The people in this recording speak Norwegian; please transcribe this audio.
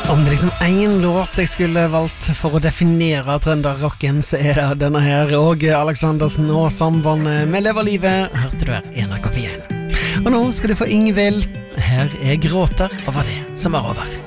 Om det liksom en låt jeg skulle valgt for å definere trønderrocken, så det denne her, og Aleksandersen og sambandet med Lever livet, hørte du her i NRK P1. Og nå skal du få Ingvild. Her Gråter over det som over.